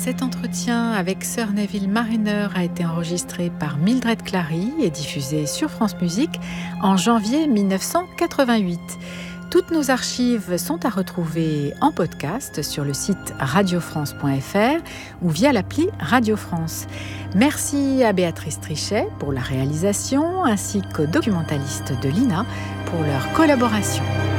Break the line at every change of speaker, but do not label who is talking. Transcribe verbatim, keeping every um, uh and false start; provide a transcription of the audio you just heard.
Cet entretien avec Sir Neville Marriner a été enregistré par Mildred Clary et diffusé sur France Musique en janvier dix-neuf cent quatre-vingt-huit. Toutes nos archives sont à retrouver en podcast sur le site radio france point f r ou via l'appli Radio France. Merci à Béatrice Trichet pour la réalisation ainsi qu'aux documentalistes de l'I N A pour leur collaboration.